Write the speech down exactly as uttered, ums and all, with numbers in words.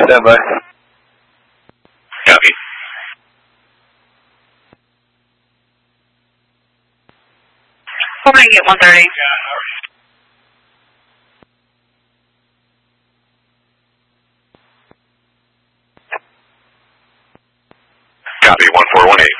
Stand by. Copy. We're going to get one thirty. Copy, one four one eight.